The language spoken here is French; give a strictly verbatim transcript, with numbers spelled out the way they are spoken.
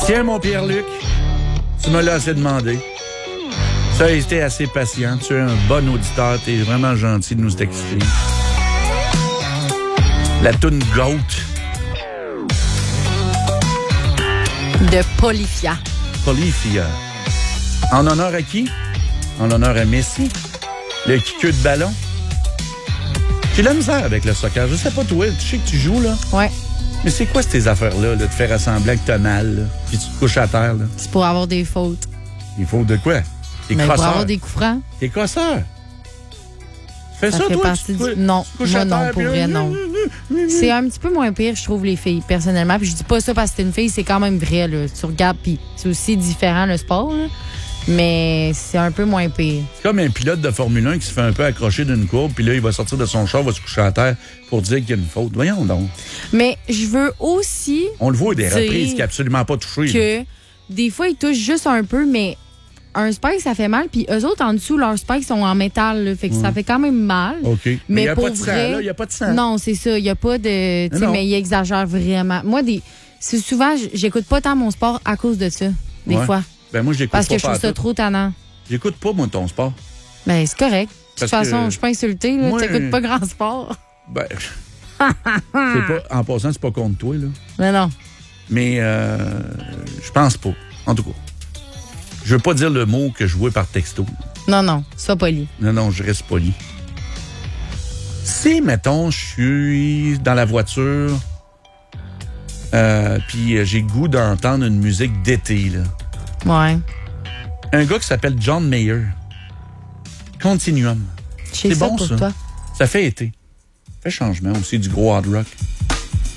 Tiens, mon Pierre-Luc, tu me l'as assez demandé. Tu as été assez patient. Tu es un bon auditeur. Tu es vraiment gentil de nous texter. La toune Goat. De Polyphia. Polyphia. En honneur à qui? En honneur à Messi. Le kickeux de ballon. J'ai la misère avec le soccer. Je sais pas toi, tu sais que tu joues, là. Ouais. Mais c'est quoi ces affaires-là, là, de faire assembler que t'as mal, là, puis tu te couches à terre, là? C'est pour avoir des fautes. Il faut de quoi? T'es Mais pour crosseur. avoir des coups francs. T'es crosseur. Fais ça, Ça fait toi, partie tu, du... tu, Non, tu couches moi à non, terre, pour puis- vrai, non. C'est un petit peu moins pire, je trouve, les filles, personnellement. Puis je dis pas ça parce que c'est une fille, c'est quand même vrai, là. Tu regardes, puis c'est aussi différent, le sport, là. Mais c'est un peu moins pire. C'est comme un pilote de Formule un qui se fait un peu accrocher d'une courbe, puis là, il va sortir de son char, va se coucher à terre pour dire qu'il y a une faute. Voyons donc. Mais je veux aussi On le voit à des dire reprises qui n'est absolument pas touché. là. que des fois, ils touchent juste un peu, mais un spike, ça fait mal. Puis eux autres, en dessous, leurs spikes sont en métal, là, fait que ça fait quand même mal. OK. Mais il Mais n'y a pour pas de sang, vrai, là. Il n'y a pas de sang. Non, c'est ça. Il n'y a pas de... tu sais, Non. mais ils exagèrent vraiment. Moi, des, c'est souvent, j- j'écoute pas tant mon sport à cause de ça, des Ouais. fois. Ben moi, je l'écoute Parce pas que je trouve ça pantoute. trop tannant. J'écoute pas, moi, ton sport. Ben, c'est correct. De toute Parce façon, que- je suis pas insultée. Là. Moi- Tu n'écoutes pas grand sport. Ben, c'est pas, en passant, c'est pas contre toi, là. Mais non. Mais euh, je pense pas. En tout cas, je veux pas dire le mot que je vois par texto. Non, non. Sois poli. Non, non, je reste poli. Si, mettons, je suis dans la voiture, euh, puis euh, j'ai le goût d'entendre une musique d'été, là. Ouais. Un gars qui s'appelle John Mayer. Continuum. Je sais C'est ça bon, pour ça. toi. Ça fait été. Ça fait changement aussi, du gros hard rock.